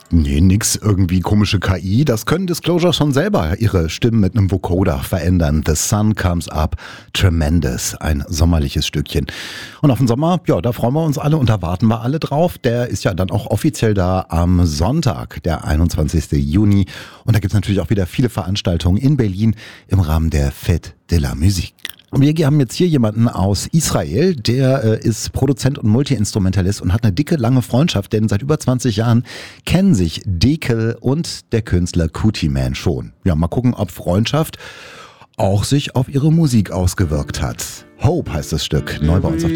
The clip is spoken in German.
Nee, nix irgendwie komische KI. Das können Disclosure schon selber ihre Stimmen mit einem Vocoder verändern. The Sun Comes Up, Tremendous, ein sommerliches Stückchen. Und auf den Sommer, ja, da freuen wir uns alle und da warten wir alle drauf. Der ist ja dann auch offiziell da am Sonntag, der 21. Juni. Und da gibt's natürlich auch wieder viele Veranstaltungen in Berlin im Rahmen der Fête de la Musique. Und wir haben jetzt hier jemanden aus Israel, der ist Produzent und Multi-Instrumentalist und hat eine dicke, lange Freundschaft, denn seit über 20 Jahren kennen sich Dekel und der Künstler Kutiman schon. Ja, mal gucken, ob Freundschaft auch sich auf ihre Musik ausgewirkt hat. Hope heißt das Stück, neu bei uns auf der